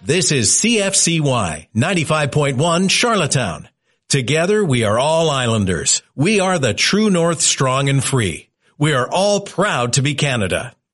This is CFCY 95.1 Charlottetown. Together we are all islanders. We are the True North, strong and free. We are all proud to be Canada.